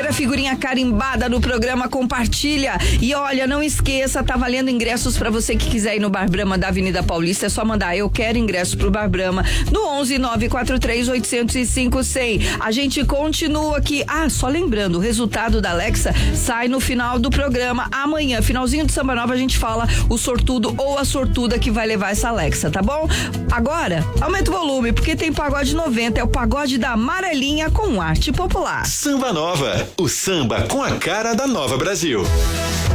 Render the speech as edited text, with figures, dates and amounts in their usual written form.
Primeira figurinha carimbada no programa, compartilha. E olha, não esqueça, tá valendo ingressos pra você que quiser ir no Bar Brahma da Avenida Paulista. É só mandar eu quero ingresso pro Bar Brahma no 11-943-805-100. A gente continua aqui. Só lembrando, o resultado da Alexa sai no final do programa. Amanhã, finalzinho de Samba Nova, a gente fala o sortudo ou a sortuda que vai levar essa Alexa, tá bom? Agora, aumenta o volume, porque tem Pagode 90, é o pagode da Amarelinha com arte popular. Samba Nova, o samba com a cara da Nova Brasil.